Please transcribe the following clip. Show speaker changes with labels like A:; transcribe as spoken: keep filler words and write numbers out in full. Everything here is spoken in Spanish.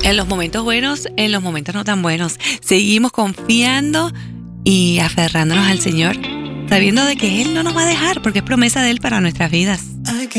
A: En los momentos buenos, en los momentos no tan buenos. Seguimos confiando y aferrándonos al Señor, sabiendo de que Él no nos va a dejar, porque es promesa de Él para nuestras vidas.